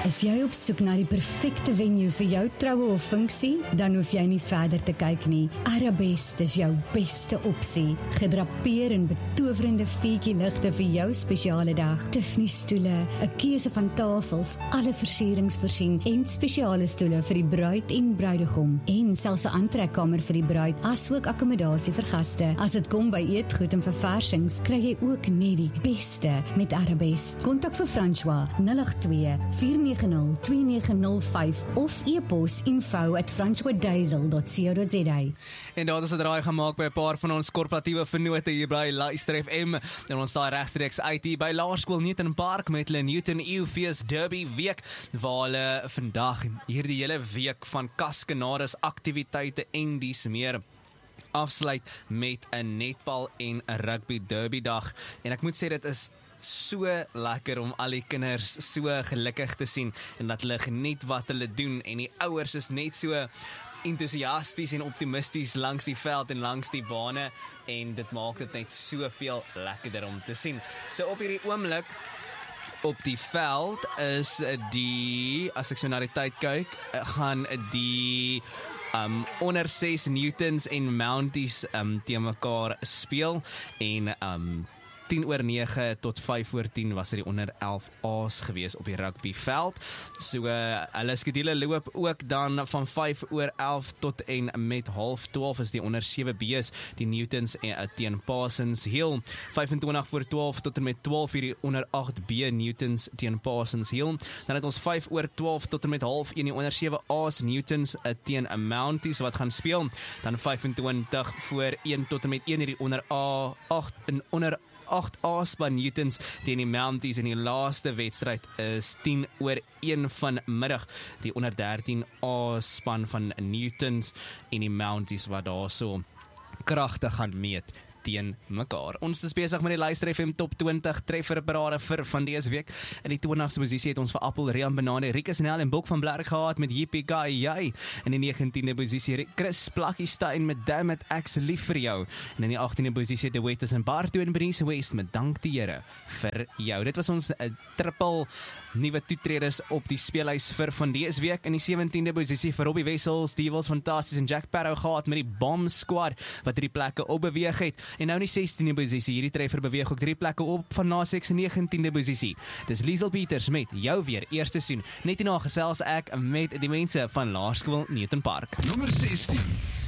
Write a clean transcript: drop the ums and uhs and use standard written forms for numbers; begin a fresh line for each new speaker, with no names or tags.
Is jy op soek na die perfekte venue vir jou troue of funksie? Dan hoef jy nie verder te kyk nie. Arabest is jou beste opsie. Gedrapeer in betowerende ligte vir jou spesiale dag. Tiffany stoele, 'n keuse van tafels, alle versierings voorsien en spesiale stoele vir die bruid en bruidegom. En selfs 'n aantrekkamer vir die bruid, asook akkommodasie vir gaste. As dit kom by eetgoed en verversings, kry jy ook net die beste met Arabest. Kontak vir François 082-490-2905 of e-pos info@francoisdiesel.co.za.
En daar is 'n draai gemaak by 'n paar van ons korporatiewe vennote hier by Luister FM. En ons saai regstreeks uit hier by Laerskool Newton Park met hulle Newton Eufees Derby week, waar hulle vandag hierdie hele week van kaskenades, aktiwiteite en dies meer afsluit met 'n netbal en 'n rugby derby dag. En ek moet sê dit is so lekker om al die kinders so gelukkig te sien en dat hulle geniet wat hulle doen en die ouers is net so entoesiasties en optimisties langs die veld en langs die bane en dit maak dit net soveel lekkerder om te sien. So op hierdie oomblik op die veld is die, as ek so na die tyd kyk, gaan die onder 6 Newtons en Mounties teen mekaar speel en 10:09 tot 5:10 was dit die onder 11 A's gewees op die rugbyveld. So hulle skedule loop ook dan van 5:11 tot en met 11:30 is die onder 7 B's, die Newtons teen Parsons Hill. 25:12 tot en met 12 die onder 8 B Newtons teen Parsons Hill. Dan het ons 5:12 tot en met 12:30 die onder 7 A's Newtons teen Mounties wat gaan speel. Dan 25:1 tot en met 1 die onder A8 en onder 8 A-span Newtons teen die Mounties en die laaste wedstryd is 10:01 vanmiddag, die onder 13 A-span van Newtons en die Mounties wat daar so kragtig gaan meet teen mekaar. Ons is besig met die Luister FM Top 20 trefferparade vir van dese week. In die 20ste posisie het ons vir Appel, Rian Benane, Rikus Nel en Bok van Blerk gehad met JPK. In die 19de posisie Chris Plakkiestein met Damn It, Ek's lief vir jou. En in die 18de posisie De Wettis en Barto en Bernice West met Dank die Here vir jou. Dit was ons triple nuwe toetreders op die speellys vir van dese week. In die 17de posisie vir Robbie Wessels, Devils Fantasties en Jack Parow gehad met die Bomb Squad wat hierdie plekke opbeweeg het. En nou in die 16de posisie, hierdie treffer beweeg ook 3 plekke op van na 6 en 19de posisie. Dis Liesel Peters met Jou Weer, eerste seisoen. Net hierna gesels ek met die mense van Laerskool Newton Park.
Nommer 16.